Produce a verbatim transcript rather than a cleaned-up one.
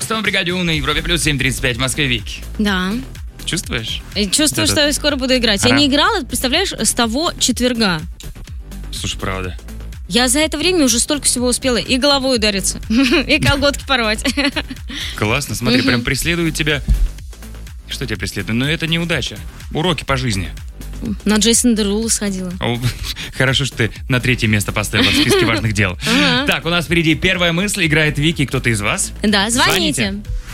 Рокстон в бригаде У на Европе плюс семь тридцать пять в Москве. Вики. Да. Чувствуешь? И чувствую, Это... что я скоро буду играть. Ара... Я не играла, представляешь, с того четверга. Слушай, правда. Я за это время уже столько всего успела и головой удариться, и колготки порвать. Классно, смотри, прям преследует тебя. Что тебя преследует? Но это неудача. Уроки по жизни. На Джейсон Дерула сходила. О, хорошо, что ты на третье место поставила в списке важных дел. Ага. Так, у нас впереди первая мысль. Играет Вики. Кто-то из вас? Да, звоните. Звоните.